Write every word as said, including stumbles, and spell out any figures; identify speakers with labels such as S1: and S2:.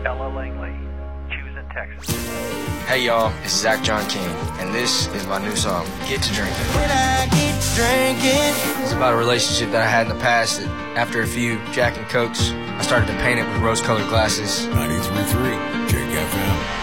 S1: Stella Langley, choosing Texas.
S2: Hey y'all, it's Zach John King, and this is my new song, Get to Drinking.
S3: When I get to drinking,
S2: It's about a relationship that I had in the past that after a few Jack and Cokes, I started to paint it with rose-colored glasses.
S4: ninety-three point three Jake F M.